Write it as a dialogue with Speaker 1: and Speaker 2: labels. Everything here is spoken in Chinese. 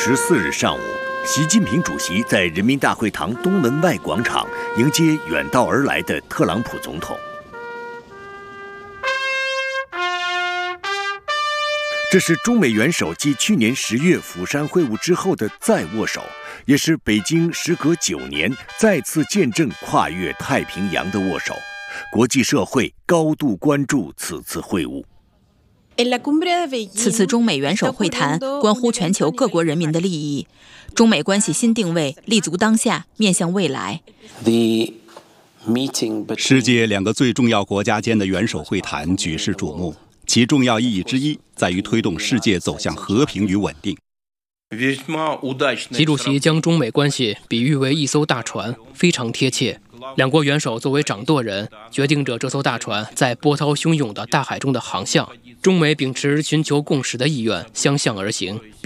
Speaker 1: 14日上午，习近平主席在人民大会堂东门外广场迎接远道而来的特朗普总统。这是中美元首继去年10月釜山会晤之后的再握手，也是北京时隔9年再次见证跨越太平洋的握手。国际社会高度关注此次会晤。
Speaker 2: 此次中美元首会谈关乎全球各国人民的利益，中美关系新定位立足当下，面向未来。
Speaker 3: 世界两个最重要国家间的元首会谈举世瞩目，其重要意义之一在于推动世界走向和平与稳定。
Speaker 4: 习主席将中美关系比喻为一艘大船，非常贴切。两国元首作为掌舵人，决定着这艘大船在波涛汹涌的大海中的航向。中美秉持寻求共识的意愿，相向而行。